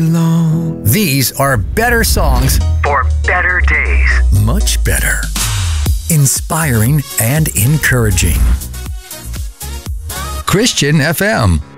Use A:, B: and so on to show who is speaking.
A: These are better songs for better days. Much better. Inspiring and encouraging. Christian FM.